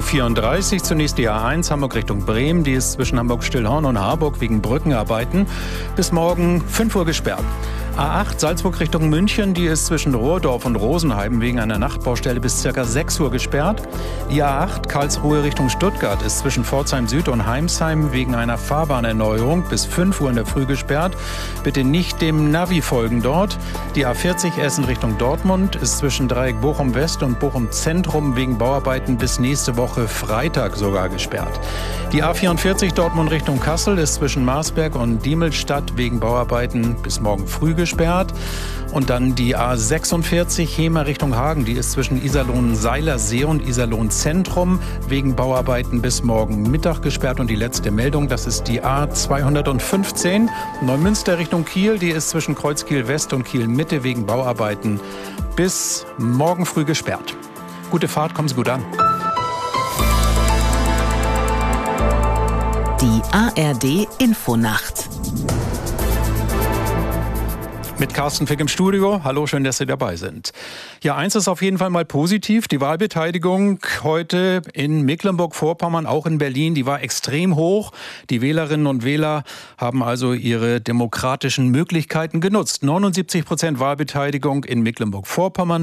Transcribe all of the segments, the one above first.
A34, zunächst die A1 Hamburg Richtung Bremen. Die ist zwischen Hamburg-Stillhorn und Harburg wegen Brückenarbeiten bis morgen 5 Uhr gesperrt. A8 Salzburg Richtung München, die ist zwischen Rohrdorf und Rosenheim wegen einer Nachtbaustelle bis ca. 6 Uhr gesperrt. Die A8 Karlsruhe Richtung Stuttgart ist zwischen Pforzheim Süd und Heimsheim wegen einer Fahrbahnerneuerung bis 5 Uhr in der Früh gesperrt. Bitte nicht dem Navi folgen dort. Die A40 Essen Richtung Dortmund ist zwischen Dreieck Bochum West und Bochum Zentrum wegen Bauarbeiten bis nächste Woche Freitag sogar gesperrt. Die A44 Dortmund Richtung Kassel ist zwischen Marsberg und Diemelstadt wegen Bauarbeiten bis morgen früh gesperrt. Und dann die A46 Hemer Richtung Hagen, die ist zwischen Iserlohn-Seilersee und Iserlohn-Zentrum wegen Bauarbeiten bis morgen Mittag gesperrt. Und die letzte Meldung, das ist die A215 Neumünster Richtung Kiel, die ist zwischen Kreuzkiel West und Kiel Mitte wegen Bauarbeiten bis morgen früh gesperrt. Gute Fahrt, kommen Sie gut an. Die ARD Infonacht. Mit Carsten Fick im Studio. Hallo, schön, dass Sie dabei sind. Ja, eins ist auf jeden Fall mal positiv. Die Wahlbeteiligung heute in Mecklenburg-Vorpommern, auch in Berlin, die war extrem hoch. Die Wählerinnen und Wähler haben also ihre demokratischen Möglichkeiten genutzt. 79% Wahlbeteiligung in Mecklenburg-Vorpommern,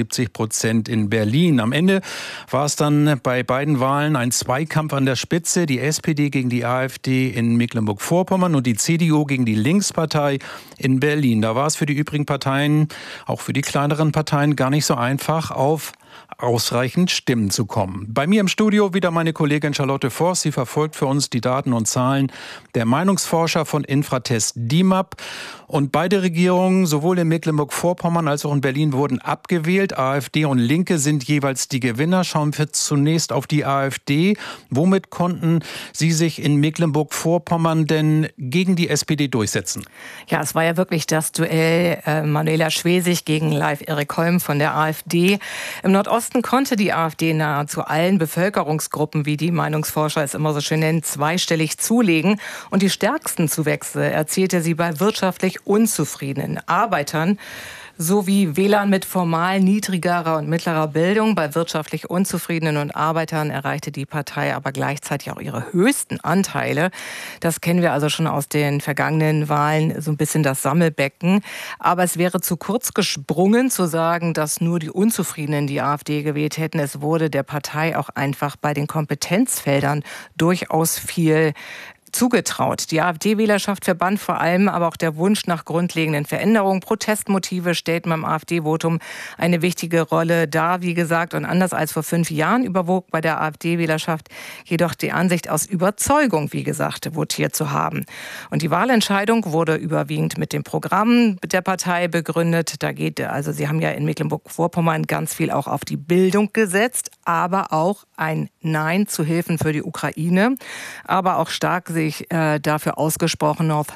75% in Berlin. Am Ende war es dann bei beiden Wahlen ein Zweikampf an der Spitze. Die SPD gegen die AfD in Mecklenburg-Vorpommern und die CDU gegen die Linkspartei in Berlin. Da war es für die übrigen Parteien, auch für die kleineren Parteien, gar nicht so einfach, auf ausreichend Stimmen zu kommen. Bei mir im Studio wieder meine Kollegin Charlotte Forst. Sie verfolgt für uns die Daten und Zahlen der Meinungsforscher von Infratest DIMAP. Und beide Regierungen, sowohl in Mecklenburg-Vorpommern als auch in Berlin, wurden abgewählt. AfD und Linke sind jeweils die Gewinner. Schauen wir zunächst auf die AfD. Womit konnten Sie sich in Mecklenburg-Vorpommern denn gegen die SPD durchsetzen? Ja, es war ja wirklich das Duell Manuela Schwesig gegen Leif Erik Holm von der AfD. Im Nordosten konnte die AfD nahezu allen Bevölkerungsgruppen, wie die Meinungsforscher es immer so schön nennen, zweistellig zulegen. Und die stärksten Zuwächse erzielte sie bei wirtschaftlich unzufriedenen Arbeitern sowie Wählern mit formal niedrigerer und mittlerer Bildung. Bei wirtschaftlich Unzufriedenen und Arbeitern erreichte die Partei aber gleichzeitig auch ihre höchsten Anteile. Das kennen wir also schon aus den vergangenen Wahlen, so ein bisschen das Sammelbecken. Aber es wäre zu kurz gesprungen zu sagen, dass nur die Unzufriedenen die AfD gewählt hätten. Es wurde der Partei auch einfach bei den Kompetenzfeldern durchaus viel zugetraut. Die AfD-Wählerschaft verband vor allem aber auch der Wunsch nach grundlegenden Veränderungen. Protestmotive stellten beim AfD-Votum eine wichtige Rolle dar, wie gesagt. Und anders als vor 5 Jahren überwog bei der AfD-Wählerschaft jedoch die Ansicht, aus Überzeugung, wie gesagt, votiert zu haben. Und die Wahlentscheidung wurde überwiegend mit dem Programm der Partei begründet. Da geht also, Sie haben ja in Mecklenburg-Vorpommern ganz viel auch auf die Bildung gesetzt, aber auch ein Nein zu Hilfen für die Ukraine, aber auch stark sich dafür ausgesprochen, Nord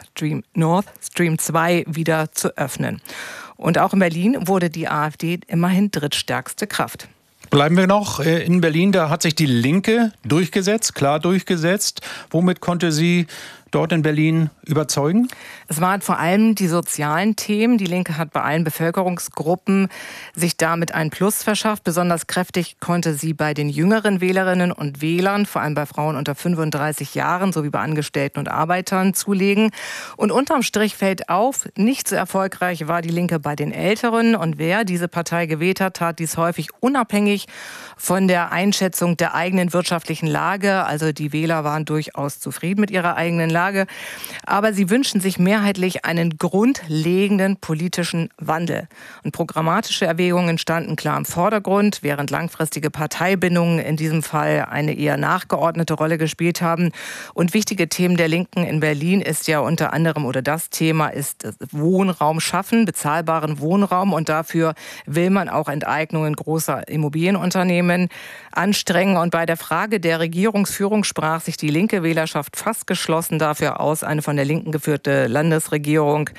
Stream 2 wieder zu öffnen. Und auch in Berlin wurde die AfD immerhin drittstärkste Kraft. Bleiben wir noch in Berlin, da hat sich die Linke durchgesetzt, klar durchgesetzt. Womit konnte sie dort in Berlin überzeugen? Es waren vor allem die sozialen Themen. Die Linke hat bei allen Bevölkerungsgruppen sich damit ein Plus verschafft. Besonders kräftig konnte sie bei den jüngeren Wählerinnen und Wählern, vor allem bei Frauen unter 35 Jahren, sowie bei Angestellten und Arbeitern zulegen. Und unterm Strich fällt auf, nicht so erfolgreich war die Linke bei den Älteren. Und wer diese Partei gewählt hat, tat dies häufig unabhängig von der Einschätzung der eigenen wirtschaftlichen Lage. Also die Wähler waren durchaus zufrieden mit ihrer eigenen Lage. Aber sie wünschen sich mehrheitlich einen grundlegenden politischen Wandel. Und programmatische Erwägungen standen klar im Vordergrund, während langfristige Parteibindungen in diesem Fall eine eher nachgeordnete Rolle gespielt haben. Und wichtige Themen der Linken in Berlin ist ja unter anderem, oder das Thema ist Wohnraum schaffen, bezahlbaren Wohnraum. Und dafür will man auch Enteignungen großer Immobilienunternehmen anstrengen. Und bei der Frage der Regierungsführung sprach sich die linke Wählerschaft fast geschlossen dafür aus, eine von der Linken geführte Landesregierung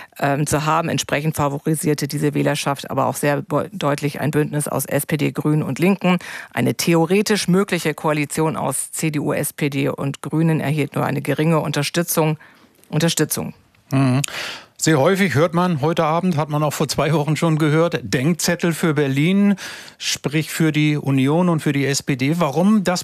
zu haben. Entsprechend favorisierte diese Wählerschaft aber auch sehr deutlich ein Bündnis aus SPD, Grünen und Linken. Eine theoretisch mögliche Koalition aus CDU, SPD und Grünen erhielt nur eine geringe Unterstützung. Mhm. Sehr häufig hört man, heute Abend hat man auch vor 2 Wochen schon gehört, Denkzettel für Berlin, sprich für die Union und für die SPD. Warum das